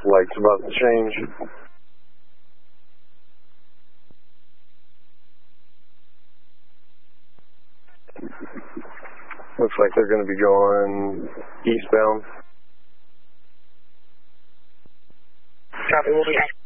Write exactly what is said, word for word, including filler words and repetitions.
Light's about to change. Looks like they're going to be going eastbound. Copy, we'll be